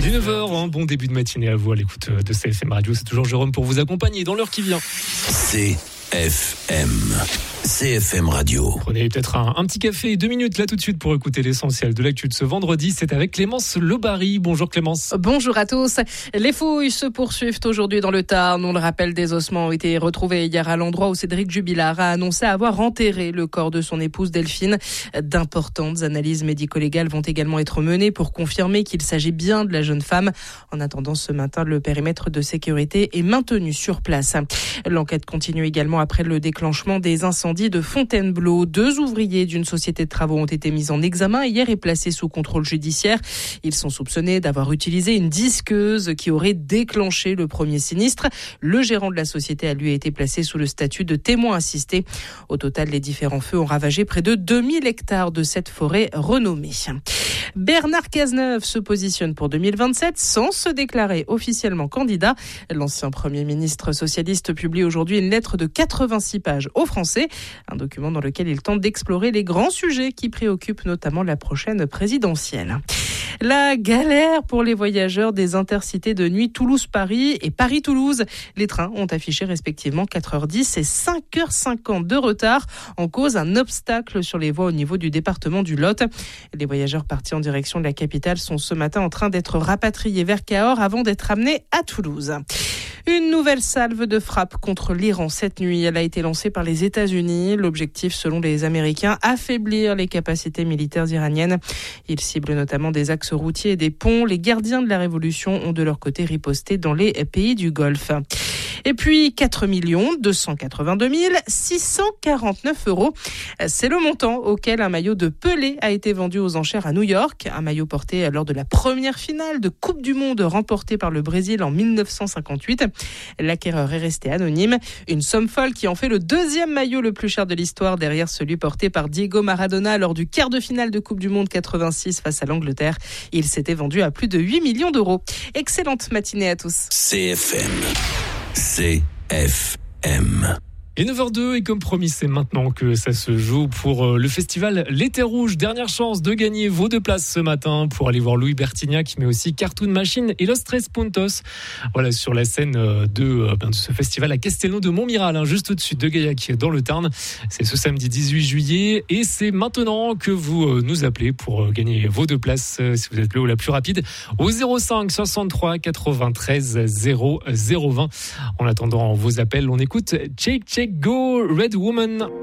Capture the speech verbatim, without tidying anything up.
neuf heures, un bon début de matinée à vous à l'écoute de C F M Radio. C'est toujours Jérôme pour vous accompagner dans l'heure qui vient. C F M. C F M Radio. Prenez peut-être un, un petit café, deux minutes là tout de suite pour écouter l'essentiel de l'actu de ce vendredi. C'est avec Clémence Lebary. Bonjour Clémence. Bonjour à tous. Les fouilles se poursuivent aujourd'hui dans le Tarn. On le rappelle, des ossements ont été retrouvés hier à l'endroit où Cédric Jubilard a annoncé avoir enterré le corps de son épouse Delphine. D'importantes analyses médico-légales vont également être menées pour confirmer qu'il s'agit bien de la jeune femme. En attendant, ce matin, le périmètre de sécurité est maintenu sur place. L'enquête continue également après le déclenchement des incendies de Fontainebleau. Deux ouvriers d'une société de travaux ont été mis en examen hier et placés sous contrôle judiciaire. Ils sont soupçonnés d'avoir utilisé une disqueuse qui aurait déclenché le premier sinistre. Le gérant de la société a lui été placé sous le statut de témoin assisté. Au total, les différents feux ont ravagé près de deux mille hectares de cette forêt renommée. Bernard Cazeneuve se positionne pour deux mille vingt-sept sans se déclarer officiellement candidat. L'ancien Premier ministre socialiste publie aujourd'hui une lettre de quatre-vingt-six pages aux Français, un document dans lequel il tente d'explorer les grands sujets qui préoccupent notamment la prochaine présidentielle. La galère pour les voyageurs des intercités de nuit Toulouse-Paris et Paris-Toulouse. Les trains ont affiché respectivement quatre heures dix et cinq heures cinquante de retard. En cause, un obstacle sur les voies au niveau du département du Lot. Les voyageurs partis en direction de la capitale sont ce matin en train d'être rapatriés vers Cahors avant d'être amenés à Toulouse. Une nouvelle salve de frappe contre l'Iran cette nuit. Elle a été lancée par les États-Unis. L'objectif, selon les Américains, affaiblir les capacités militaires iraniennes. Ils ciblent notamment des axes routiers et des ponts. Les gardiens de la révolution ont de leur côté riposté dans les pays du Golfe. Et puis quatre millions deux cent quatre-vingt-deux mille six cent quarante-neuf euros. C'est le montant auquel un maillot de Pelé a été vendu aux enchères à New York. Un maillot porté lors de la première finale de Coupe du Monde remportée par le Brésil en dix-neuf cent cinquante-huit. L'acquéreur est resté anonyme. Une somme folle qui en fait le deuxième maillot le plus cher de l'histoire derrière celui porté par Diego Maradona lors du quart de finale de Coupe du Monde quatre-vingt-six face à l'Angleterre. Il s'était vendu à plus de huit millions d'euros. Excellente matinée à tous. C F M. C F M. Et neuf heures deux, et comme promis, c'est maintenant que ça se joue pour le festival L'été rouge. Dernière chance de gagner vos deux places ce matin pour aller voir Louis Bertignac, mais aussi Cartoon Machine et Los Tres Puntos. Voilà, sur la scène de, ben, de ce festival à Castelnau de Montmiral, hein, juste au-dessus de Gaillac, dans le Tarn. C'est ce samedi dix-huit juillet, et c'est maintenant que vous nous appelez pour gagner vos deux places, si vous êtes le ou la plus rapide, au zéro cinq soixante-trois quatre-vingt-treize zéro zéro vingt. En attendant vos appels, on écoute Check Check Go Red Woman.